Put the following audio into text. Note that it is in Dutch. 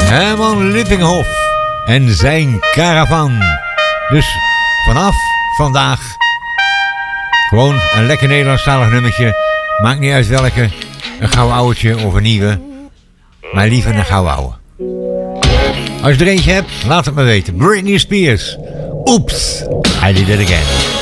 Herman Lippinghoff en zijn caravan. Dus vanaf vandaag gewoon een lekker Nederlandstalig nummertje. Maakt niet uit welke. Een gouden ouwtje of een nieuwe. Maar liever een gouden ouwe. Als je er eentje hebt, laat het me weten. Britney Spears. Oops, I did it again.